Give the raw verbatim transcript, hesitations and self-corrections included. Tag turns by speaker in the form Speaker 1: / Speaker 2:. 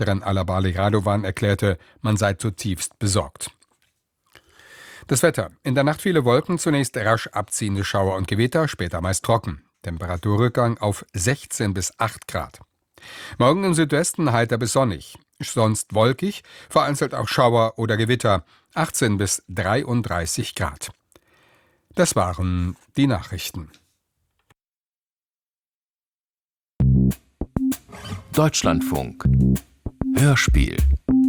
Speaker 1: Alabali Radovan erklärte, man sei zutiefst besorgt. Das Wetter. In der Nacht viele Wolken, zunächst rasch abziehende Schauer und Gewitter, später meist trocken. Temperaturrückgang auf sechzehn bis acht Grad. Morgen im Südwesten heiter bis sonnig, sonst wolkig, vereinzelt auch Schauer oder Gewitter, achtzehn bis dreiunddreißig Grad. Das waren die Nachrichten.
Speaker 2: Deutschlandfunk Hörspiel